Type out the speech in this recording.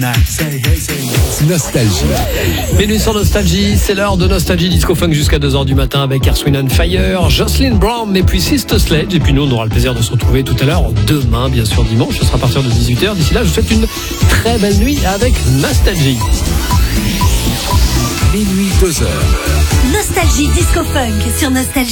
Nostalgie. Bienvenue sur Nostalgie, c'est l'heure de Nostalgie Disco Funk jusqu'à 2h du matin avec Earth, Wind & Fire, Jocelyn Brown et puis Sister Sledge. Et puis nous, on aura le plaisir de se retrouver tout à l'heure, demain, bien sûr, dimanche. Ce sera à partir de 18h. D'ici là, je vous souhaite une très belle nuit avec Nostalgie. Minuit 2h. Nostalgie Disco Funk sur Nostalgie.